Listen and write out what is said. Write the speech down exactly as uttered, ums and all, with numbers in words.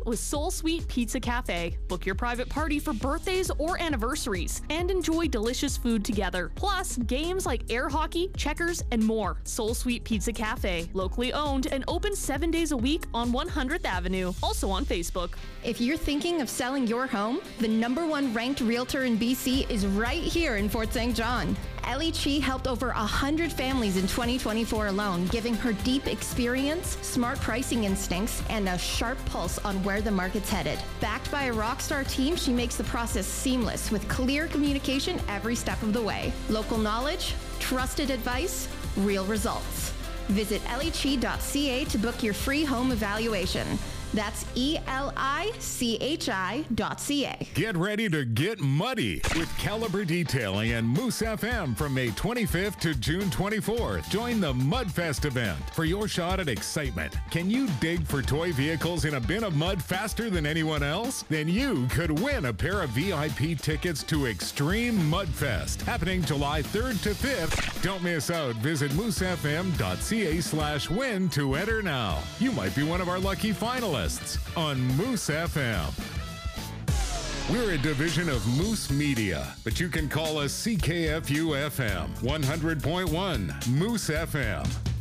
with Soul Sweet Pizza Cafe. Book your private party for birthdays or anniversaries and enjoy delicious food together. Plus, games like air hockey, checkers, and more. Soul Sweet Pizza Cafe, locally owned and open seven days a week on one hundredth Avenue. Also on Facebook. If you're thinking of selling your home, the number one ranked realtor in B C is right here in Fort Saint John. Ellie Chi helped over one hundred families in twenty twenty-four alone, giving her deep experience, smart pricing instincts, and a sharp pulse on where the market's headed. Backed by a rock star team, she makes the process seamless with clear communication every step of the way. Local knowledge, trusted advice, real results. Visit ellie chi dot c a to book your free home evaluation. That's E L I C H I dot C A. Get ready to get muddy with Caliber Detailing and Moose F M from May twenty-fifth to June twenty-fourth. Join the Mudfest event for your shot at excitement. Can you dig for toy vehicles in a bin of mud faster than anyone else? Then you could win a pair of V I P tickets to Extreme Mudfest, happening July third to fifth. Don't miss out. Visit moose f m dot c a slash win to enter now. You might be one of our lucky finalists on Moose F M. We're a division of Moose Media, but you can call us C K F U F M one hundred point one Moose F M.